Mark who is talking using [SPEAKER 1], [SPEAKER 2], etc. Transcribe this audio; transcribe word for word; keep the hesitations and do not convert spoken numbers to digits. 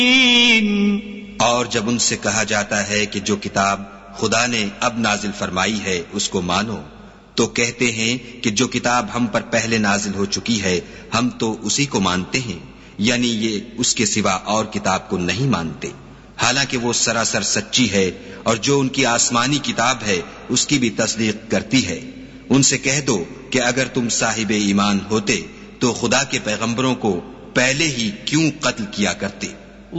[SPEAKER 1] और जब उनसे कहा जाता है कि जो किताब खुदा ने अब नाजिल फरमाई है उसको मानो, तो कहते हैं कि जो किताब हम पर पहले नाजिल हो चुकी है हम तो उसी को मानते हैं, यानी ये उसके सिवा और किताब को नहीं मानते, हालांकि वो सरासर सच्ची है और जो उनकी आसमानी किताब है उसकी भी तस्दीक करती है। उनसे कह दो कि अगर तुम साहिबे ईमान होते तो खुदा के पैगंबरों को पहले ही क्यों कत्ल किया करते।